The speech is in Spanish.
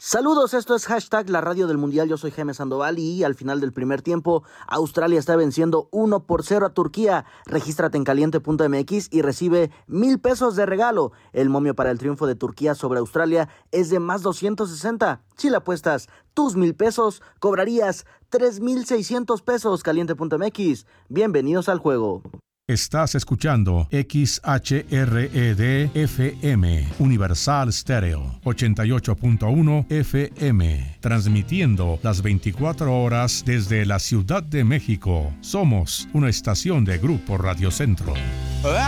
Saludos, esto es hashtag la radio del mundial, yo soy Jaime Sandoval y al final del primer tiempo Australia está venciendo 1-0 a Turquía. Regístrate en caliente.mx y recibe $1,000 de regalo. El momio para el triunfo de Turquía sobre Australia es de más 260. Si le apuestas tus $1,000, cobrarías $3,600. Caliente.mx. Bienvenidos al juego. Estás escuchando XHRED-FM, Universal Stereo, 88.1 FM, transmitiendo las 24 horas desde la Ciudad de México. Somos una estación de Grupo Radio Centro.